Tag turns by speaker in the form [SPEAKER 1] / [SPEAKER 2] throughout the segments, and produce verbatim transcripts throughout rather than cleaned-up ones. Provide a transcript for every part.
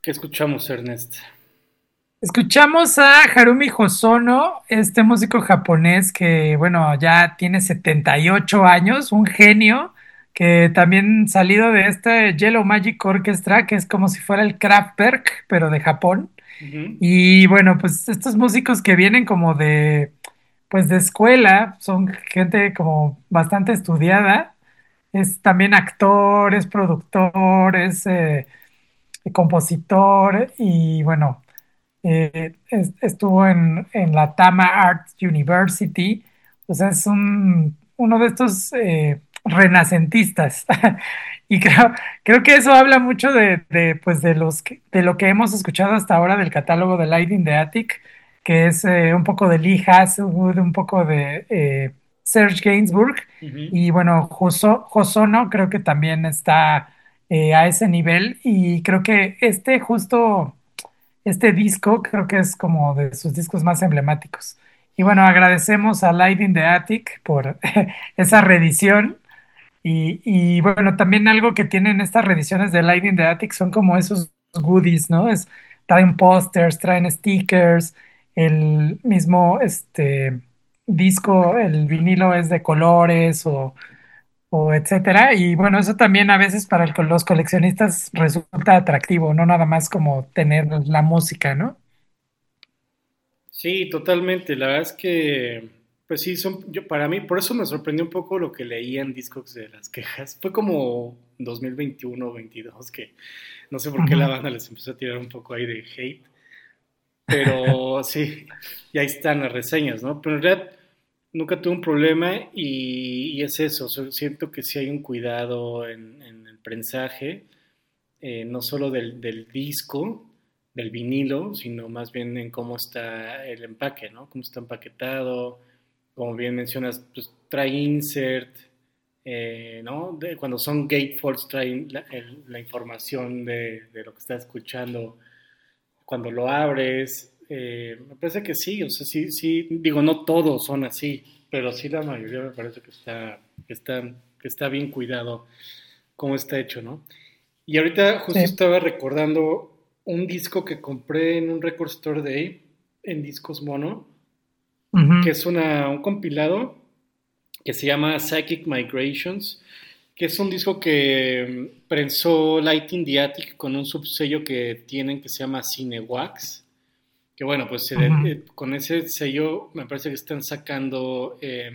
[SPEAKER 1] ¿Qué escuchamos, Ernest?
[SPEAKER 2] Escuchamos a Harumi Hosono, este músico japonés que, bueno, ya tiene setenta y ocho años, un genio, que también salido de este Yellow Magic Orchestra, que es como si fuera el Kraftwerk, pero de Japón.
[SPEAKER 1] Ujú.
[SPEAKER 2] Y bueno, pues estos músicos que vienen como de, pues de escuela, son gente como bastante estudiada, es también actor, es productor, es eh, compositor y bueno eh, es- estuvo en, en la Tama Art University, o sea, es un, uno de estos eh, renacentistas. Y creo, creo que eso habla mucho de, de, pues de, los, que- de lo que hemos escuchado hasta ahora del catálogo de Light in the Attic, que es eh, un poco de Lee Hasselwood, un poco de eh, Serge Gainsbourg,
[SPEAKER 1] Ujú.
[SPEAKER 2] y bueno, Hoso- Hosono creo que también está eh, a ese nivel, y creo que este justo este disco creo que es como de sus discos más emblemáticos. Y bueno, agradecemos a Light in the Attic por esa reedición. Y, y bueno, también algo que tienen estas reediciones de Light in the Attic son como esos goodies, ¿no? Es, traen pósters, traen stickers, el mismo este, disco, el vinilo es de colores o o etcétera. Y bueno, eso también a veces para el co- los coleccionistas resulta atractivo, no nada más como tener la música, ¿no?
[SPEAKER 1] Sí, totalmente. La verdad es que, pues sí, son, yo, para mí, por eso me sorprendió un poco lo que leía en Discogs de las quejas. Fue como dos mil veintiuno o veintidós que no sé por qué la
[SPEAKER 2] Ujú.
[SPEAKER 1] banda les empezó a tirar un poco ahí de hate, pero sí, y ahí están las reseñas, ¿no? Pero en realidad nunca tuve un problema y, y es eso, o sea, siento que sí hay un cuidado en, en el prensaje, eh, no solo del, del disco, del vinilo, sino más bien en cómo está el empaque, ¿no? Cómo está empaquetado, como bien mencionas, pues trae insert, eh, ¿no? De, cuando son gatefolds traen la, el, la información de, de, lo que estás escuchando cuando lo abres. Eh, me parece que sí, o sea, sí, sí, digo, no todos son así, pero sí la mayoría me parece que está, que está, que está bien cuidado cómo está hecho, ¿no? Y ahorita justo
[SPEAKER 2] Sí.
[SPEAKER 1] estaba recordando un disco que compré en un Record Store Day, en Discos Mono, que
[SPEAKER 2] Ujú.
[SPEAKER 1] es una, un compilado que se llama Psychic Migrations, que es un disco que mm, prensó Light in the Attic con un subsello que tienen que se llama Cinewax, que bueno, pues se de-
[SPEAKER 2] Ujú.
[SPEAKER 1] eh, con ese sello me parece que están sacando eh,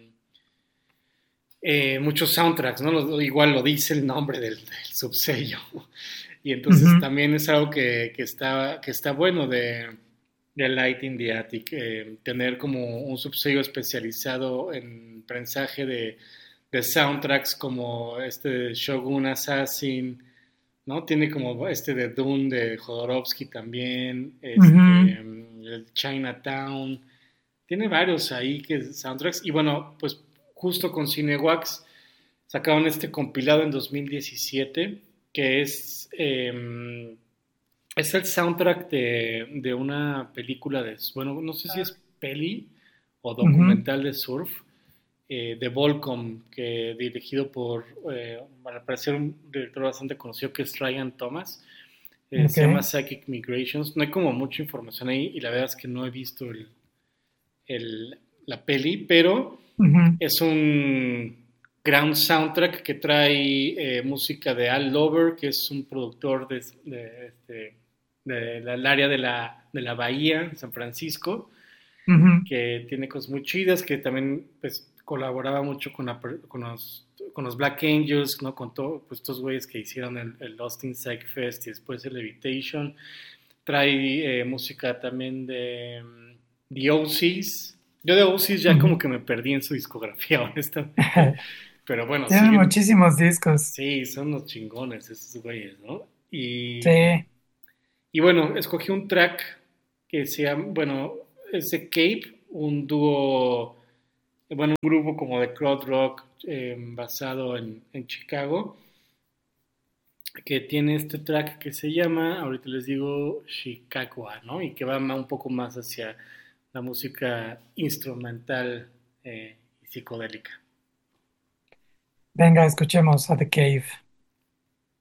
[SPEAKER 1] eh, muchos soundtracks, ¿no? Lo- igual lo dice el nombre del, del subsello. Y entonces
[SPEAKER 2] Ujú.
[SPEAKER 1] también es algo que, que está, que está bueno de, de Light in the Attic, eh, tener como un subsello especializado en prensaje de, de soundtracks como este de Shogun Assassin, ¿no? Tiene como este de Dune de Jodorowsky también, este,
[SPEAKER 2] Ujú.
[SPEAKER 1] el Chinatown, tiene varios ahí que soundtracks, y bueno, pues justo con Cinewax sacaron este compilado en dos mil diecisiete que es, eh, es el soundtrack de, de una película de, bueno, no sé si es peli o
[SPEAKER 2] Ujú.
[SPEAKER 1] documental de surf, eh, de Volcom, que dirigido por, eh, al parecer, un director bastante conocido que es Ryan Thomas. Eh,
[SPEAKER 2] Ok.
[SPEAKER 1] se llama Psychic Migrations. No hay como mucha información ahí y la verdad es que no he visto el, el, la peli, pero
[SPEAKER 2] Ujú.
[SPEAKER 1] es un ground soundtrack que trae eh, música de Al Lover, que es un productor de, de, este, de la, del área de la, de la bahía, San Francisco,
[SPEAKER 2] Ujú.
[SPEAKER 1] que tiene cosas muy chidas, que también pues, colaboraba mucho con, la, con, los, con los Black Angels, ¿no? Con todos pues, estos güeyes que hicieron el, el Lost in Psych Fest y después el Levitation. Trae eh, música también de um, The O Cs. Yo de O Cs ya como
[SPEAKER 2] Ujú.
[SPEAKER 1] que me perdí en su discografía, honestamente. Pero bueno,
[SPEAKER 2] Tienen
[SPEAKER 1] siguen.
[SPEAKER 2] muchísimos discos.
[SPEAKER 1] Sí, son los chingones esos güeyes, ¿no?
[SPEAKER 2] Sí.
[SPEAKER 1] Y, y bueno, escogí un track que se llama, bueno, es de Cape, un dúo, bueno, un grupo como de crowd rock eh, basado en, en Chicago, que tiene este track que se llama, ahorita les digo, Chicago, ¿no? Y que va un poco más hacia la música instrumental eh, y psicodélica.
[SPEAKER 2] Venga, escuchemos a The Cave.